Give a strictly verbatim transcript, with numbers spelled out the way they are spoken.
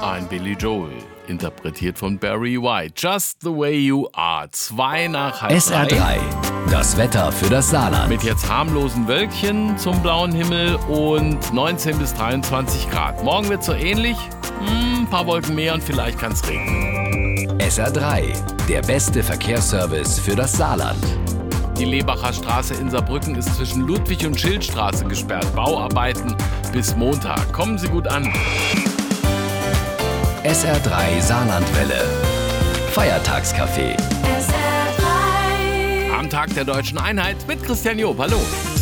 Ein Billy Joel, interpretiert von Barry White. Just the way you are. Zwei nach halb S R drei, das Wetter für das Saarland. Mit jetzt harmlosen Wölkchen zum blauen Himmel und neunzehn bis dreiundzwanzig Grad. Morgen wird so ähnlich. Ein paar Wolken mehr und vielleicht kann es regnen. S R drei, der beste Verkehrsservice für das Saarland. Die Lebacher Straße in Saarbrücken ist zwischen Ludwig- und Schildstraße gesperrt. Bauarbeiten bis Montag. Kommen Sie gut an. S R drei Saarlandwelle. Feiertagscafé. S R drei. Am Tag der Deutschen Einheit mit Christian Job. Hallo.